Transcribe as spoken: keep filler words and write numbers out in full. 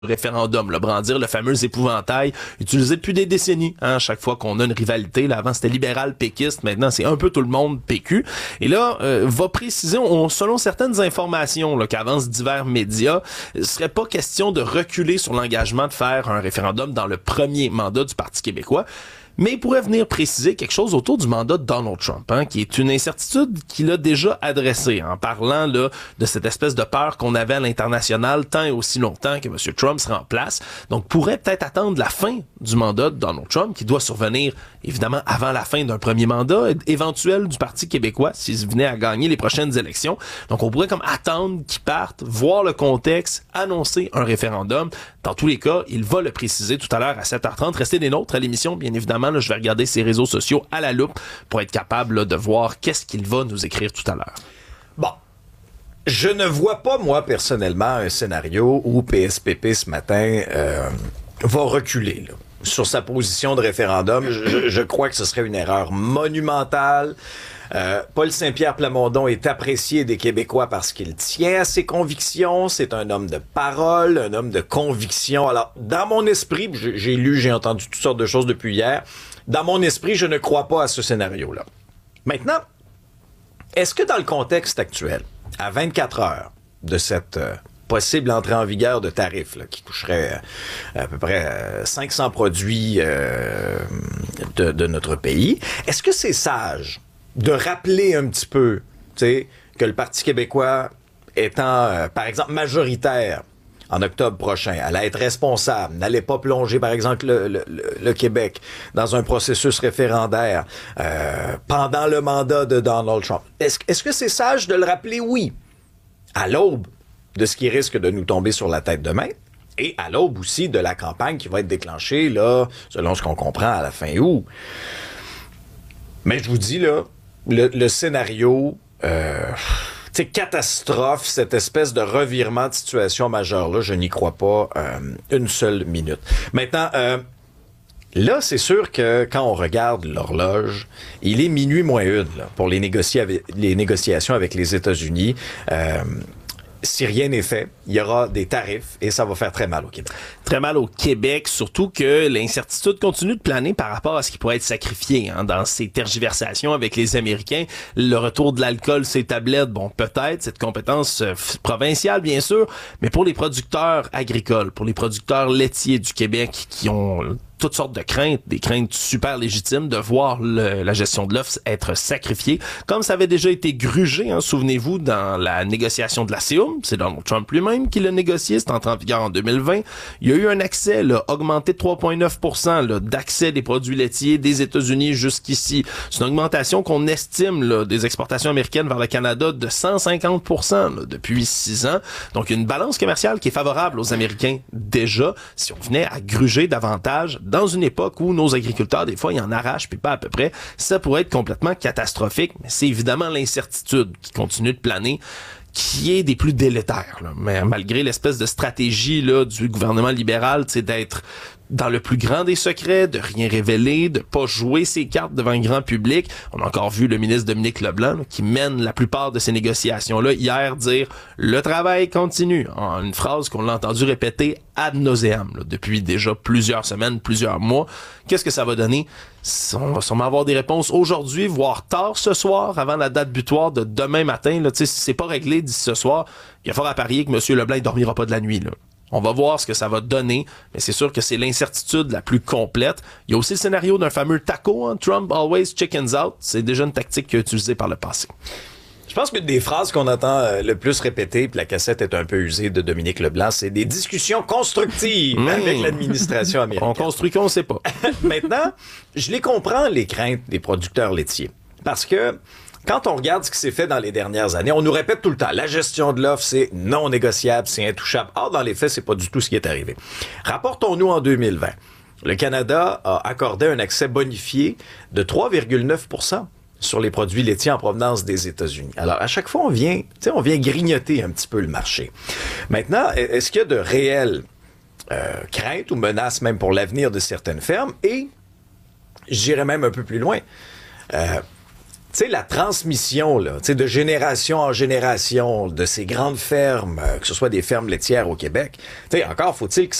référendum, là, brandir le fameux épouvantail utilisé depuis des décennies, hein, chaque fois qu'on a une rivalité. Là, avant, c'était libéral-péquiste, maintenant, c'est un peu tout le monde P Q. Et là, euh, va préciser, on, selon certaines informations là, qu'avancent divers médias, il serait pas question de reculer sur l'engagement de faire un référendum dans le premier mandat du Parti québécois, mais il pourrait venir préciser quelque chose autour du mandat de Donald Trump, hein, qui est une incertitude qu'il a déjà adressée en parlant là de cette espèce de peur qu'on avait à l'international tant et aussi longtemps que M. Trump sera en place. Donc, pourrait peut-être attendre la fin du mandat de Donald Trump, qui doit survenir évidemment avant la fin d'un premier mandat éventuel du Parti québécois, s'il venait à gagner les prochaines élections. Donc, on pourrait comme attendre qu'il parte, voir le contexte, annoncer un référendum. Dans tous les cas, il va le préciser tout à l'heure à sept heures trente. Restez des nôtres à l'émission, bien évidemment. Là, je vais regarder ses réseaux sociaux à la loupe pour être capable là, de voir qu'est-ce qu'il va nous écrire tout à l'heure. Bon. Je ne vois pas, moi, personnellement, un scénario où P S P P, ce matin, euh, va reculer là, sur sa position de référendum. Je, je crois que ce serait une erreur monumentale. Euh, Paul Saint-Pierre Plamondon est apprécié des Québécois parce qu'il tient à ses convictions. C'est un homme de parole, un homme de conviction. Alors, dans mon esprit, j'ai, j'ai lu, j'ai entendu toutes sortes de choses depuis hier. Dans mon esprit, je ne crois pas à ce scénario-là. Maintenant, est-ce que dans le contexte actuel, à vingt-quatre heures de cette euh, possible entrée en vigueur de tarifs là, qui toucherait euh, à peu près euh, cinq cents produits euh, de, de notre pays, est-ce que c'est sage de rappeler un petit peu, tu sais, que le Parti québécois étant, euh, par exemple, majoritaire en octobre prochain, allait être responsable, n'allait pas plonger, par exemple, le, le, le Québec dans un processus référendaire euh, pendant le mandat de Donald Trump. Est-ce, est-ce que c'est sage de le rappeler? Oui. À l'aube de ce qui risque de nous tomber sur la tête demain, et à l'aube aussi de la campagne qui va être déclenchée, là, selon ce qu'on comprend, à la fin août. Mais je vous dis, là, le, le scénario, euh, tu sais, catastrophe, cette espèce de revirement de situation majeure-là, je n'y crois pas euh, une seule minute. Maintenant, euh, là, c'est sûr que quand on regarde l'horloge, il est minuit moins une là, pour les, négocier avec, les négociations avec les États-Unis. Euh, Si rien n'est fait, il y aura des tarifs et ça va faire très mal au Québec. Très mal au Québec, surtout que l'incertitude continue de planer par rapport à ce qui pourrait être sacrifié hein, dans ces tergiversations avec les Américains. Le retour de l'alcool, ces tablettes, bon, peut-être, cette compétence euh, provinciale, bien sûr, mais pour les producteurs agricoles, pour les producteurs laitiers du Québec qui ont toutes sortes de craintes, des craintes super légitimes de voir le, la gestion de l'offre être sacrifiée, comme ça avait déjà été grugé, hein, souvenez-vous, dans la négociation de la C E U M, c'est Donald Trump lui-même qui l'a négocié, c'est entré en vigueur en deux mille vingt. Il y a eu un accès là, augmenté de trois virgule neuf pour cent là, d'accès des produits laitiers des États-Unis jusqu'ici. C'est une augmentation qu'on estime là, des exportations américaines vers le Canada de cent cinquante pour cent là, depuis six ans. Donc, une balance commerciale qui est favorable aux Américains déjà, si on venait à gruger davantage dans une époque où nos agriculteurs, des fois, ils en arrachent, puis pas à peu près, ça pourrait être complètement catastrophique. Mais c'est évidemment l'incertitude qui continue de planer, qui est des plus délétères. Là. Mais malgré l'espèce de stratégie là, du gouvernement libéral, c'est d'être dans le plus grand des secrets, de rien révéler, de pas jouer ses cartes devant un grand public. On a encore vu le ministre Dominique Leblanc, là, qui mène la plupart de ces négociations-là, hier dire « le travail continue », en une phrase qu'on l'a entendu répéter ad nauseam là, depuis déjà plusieurs semaines, plusieurs mois. Qu'est-ce que ça va donner? On va sûrement avoir des réponses aujourd'hui, voire tard ce soir, avant la date butoir de demain matin. Là, si c'est pas réglé d'ici ce soir, il y a fort à parier que M. Leblanc ne dormira pas de la nuit. Là. On va voir ce que ça va donner, mais c'est sûr que c'est l'incertitude la plus complète. Il y a aussi le scénario d'un fameux taco, hein, Trump always chickens out. C'est déjà une tactique qui est utilisée par le passé. Je pense que des phrases qu'on entend euh, le plus répétées, puis la cassette est un peu usée de Dominique Leblanc, c'est des discussions constructives mmh. avec l'administration américaine. On construit qu'on ne sait pas. Maintenant, je les comprends, les craintes des producteurs laitiers. Parce que quand on regarde ce qui s'est fait dans les dernières années, on nous répète tout le temps, la gestion de l'offre, c'est non négociable, c'est intouchable. Or, dans les faits, c'est pas du tout ce qui est arrivé. Rapportons-nous en deux mille vingt. Le Canada a accordé un accès bonifié de trois virgule neuf pour cent sur les produits laitiers en provenance des États-Unis. Alors, à chaque fois, on vient, tu sais, on vient grignoter un petit peu le marché. Maintenant, est-ce qu'il y a de réelles euh, craintes ou menaces même pour l'avenir de certaines fermes? Et j'irais même un peu plus loin. Euh, tu sais, la transmission, là, tu sais, de génération en génération de ces grandes fermes, euh, que ce soit des fermes laitières au Québec, tu sais, encore faut-il que